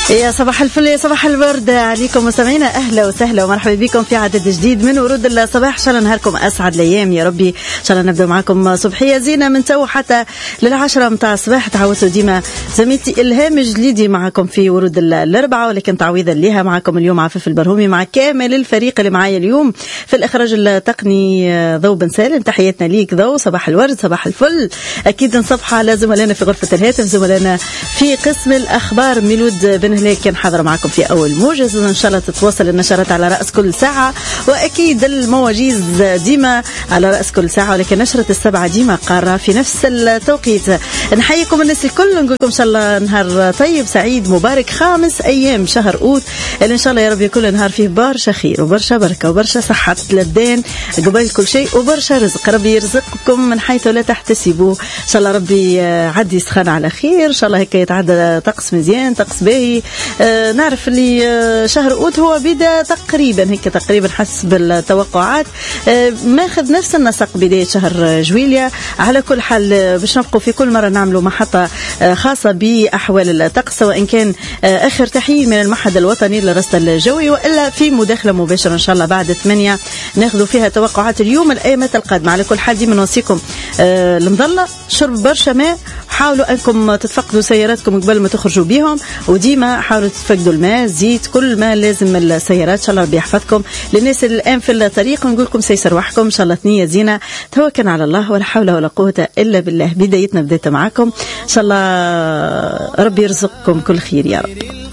يا صباح الفل يا صباح الورد عليكم مستمعينا، اهلا وسهلا ومرحبا بكم في عدد جديد من ورود الصباح. ان شاء الله نهاركم اسعد الايام يا ربي. ان شاء الله نبدا معكم صبحيه زينه من تو حتى للعشرة متاع الصباح. تعودتوا ديما زميلتي الهام جليدي معكم في ورود الاربعاء، ولكن تعويضا لها معكم اليوم عفاف البرهومي مع كامل الفريق اللي معايا اليوم في الاخراج التقني ضو بن سالم. تحياتنا ليك ضو، صباح الورد صباح الفل. اكيد نصبح على زملائنا في غرفه الهاتف، زملائنا في قسم الاخبار ميلود بن هليك كان حاضر معكم في أول موجز. إن شاء الله تتواصل النشرات على رأس كل ساعة، وأكيد المواجيز ديما على رأس كل ساعة، ولكن نشرة السبعة ديما قارة في نفس التوقيت. نحييكم الناس الكل، نقول لكم إن شاء الله نهار طيب سعيد مبارك، 5 أيام شهر أوت اللي إن شاء الله يا رب كل نهار فيه برشا خير وبرشا بركة وبرشا صحة للدين قبل كل شيء، وبرشا رزق. ربي يرزقكم من حيث لا تحتسبوا. إن شاء الله ربي عدي سخان على خير، إن شاء الله هيك يتعدى طقس مزيان طقس باهي. نعرف اللي شهر أوت هو بدأ تقريبا هيك تقريبا حسب التوقعات ماخذ نفس النسق بداية شهر جويليا. على كل حال باش نبقوا في كل مرة نعملوا محطة خاصة بأحوال الطقس، سواء كان آخر تحية من المعهد الوطني للرصد الجوي، وإلا في مداخلة مباشرة إن شاء الله بعد 8 ناخذوا فيها توقعات اليوم الأيامات القادمة. على كل حال ديما نوصيكم المظلة، شرب برشا ماء، حاولوا أنكم تتفقدوا سياراتكم قبل ما تخرجوا بيهم، وديما حاولوا تتفقدوا الماء زيت كل ما لازم السيارات. إن شاء الله ربي يحفظكم. للناس الآن في الطريق نقول لكم سيسر وحكم إن شاء الله ثنية زينة، توكل على الله ولا حول ولا قوة إلا بالله. بدايتنا معكم إن شاء الله ربي يرزقكم كل خير يا رب.